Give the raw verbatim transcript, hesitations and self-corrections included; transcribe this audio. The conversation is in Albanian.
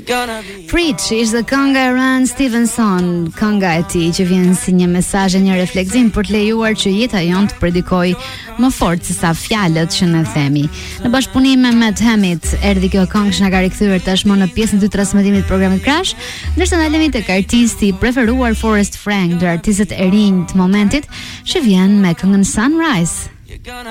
Preach ishte kënga e Ran Stevenson, kënga e tij që vjen si një mesazh e një refleksim për të lejuar që jeta jon të predikojë më fort se sa fjalët që ne themi. Në bashkëpunim me Matt Hamit erdhi kjo këngë që na ka rikthyer tashmë në pjesën e dytë të transmetimit të programit Crash, ndërsa ndalemi tek artisti i preferuar Forrest Frank, ndër artistët e rinj të momentit, që vjen me këngën Sunrise.